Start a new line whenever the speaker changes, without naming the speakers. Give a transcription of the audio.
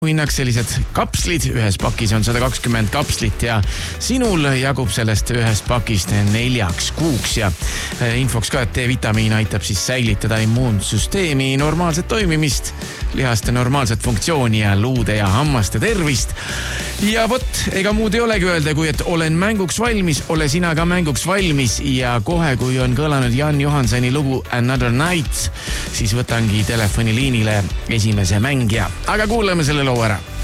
hinnaks sellised kapslid, ühes pakis on 120 kapslit ja sinul jagub sellest ühest pakist 4 kuuks ja infoks ka, et D-vitamiin aitab siis säilitada immuunsüsteemi normaalset toimimist, lihaste normaalset funktsiooni ja luude ja hammaste tervist. Ja vot, ega muud ei olegi öelda, kui et olen mänguks valmis, ole sina ka mänguks valmis ja kohe, kui on kõlanud Jan Johansoni lugu Another Night, siis võtangi telefoniliinile esimese mängija. Aga kuulame selle loo ära.